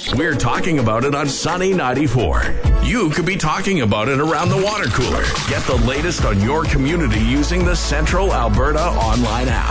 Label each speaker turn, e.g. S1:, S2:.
S1: We're talking about it on Sunny 94. You could be talking about it around the water cooler. Get the latest on your community using the Central Alberta online app.